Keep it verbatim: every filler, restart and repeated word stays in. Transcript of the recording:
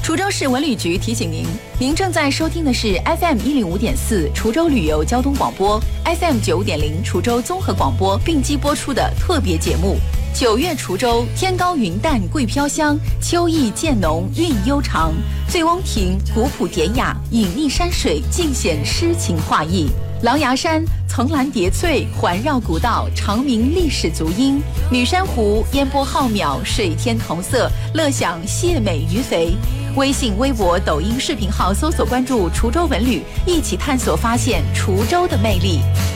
滁州市文旅局提醒您，您正在收听的是 F M 一零五点四滁州旅游交通广播 ，F M 九五点零滁州综合广播并机播出的特别节目。九月滁州，天高云淡桂飘香，秋意渐浓韵悠长。醉翁亭古朴典雅，隐匿山水尽显诗情画意。狼牙山层峦叠翠，环绕古道，长鸣历史足音。女山湖烟波浩渺，水天同色，乐享蟹美鱼肥。微信、微博、抖音视频号搜索关注滁州文旅，一起探索发现滁州的魅力。